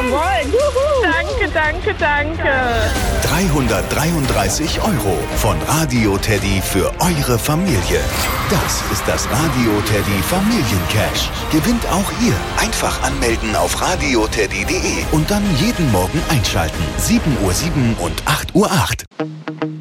Jawohl. Juhu. Danke. 333 € von Radio Teddy für eure Familie. Das ist das Radio Teddy Familiencash. Gewinnt auch ihr. Einfach anmelden auf radioteddy.de und dann jeden Morgen einschalten. 7:07 und 8:08 Uhr.